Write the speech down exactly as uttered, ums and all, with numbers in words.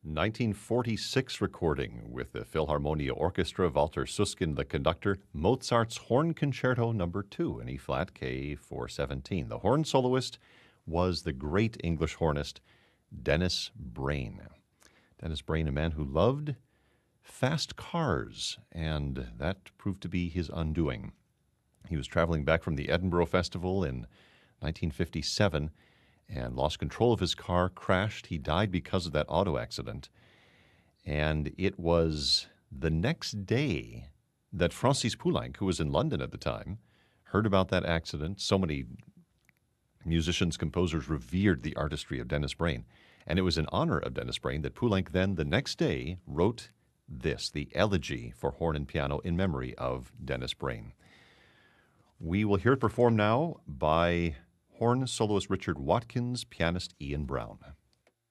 nineteen forty-six recording with the Philharmonia Orchestra, Walter Susskind the conductor, Mozart's Horn Concerto Number two in E-flat K four seventeen. The horn soloist was the great English hornist Dennis Brain. Dennis Brain, a man who loved fast cars, and that proved to be his undoing. He was traveling back from the Edinburgh Festival in nineteen fifty-seven and lost control of his car, crashed. He died because of that auto accident. And it was the next day that Francis Poulenc, who was in London at the time, heard about that accident. So many musicians, composers revered the artistry of Dennis Brain. And it was in honor of Dennis Brain that Poulenc then, the next day, wrote this, the Elegy for Horn and Piano in memory of Dennis Brain. We will hear it performed now by horn soloist Richard Watkins, pianist Ian Brown.